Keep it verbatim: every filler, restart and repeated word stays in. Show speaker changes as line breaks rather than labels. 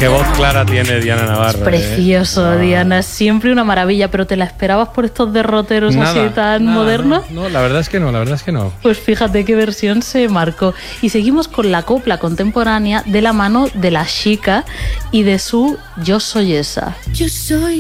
Qué voz clara tiene Diana Navarro.
Es precioso,
eh.
Diana, siempre una maravilla, pero ¿te la esperabas por estos derroteros
Nada,
así tan
nada,
modernos?
No, no, la verdad es que no, la verdad es que no.
Pues fíjate qué versión se marcó. Y seguimos con la copla contemporánea de la mano de La Chica y de su Yo soy esa.
Yo soy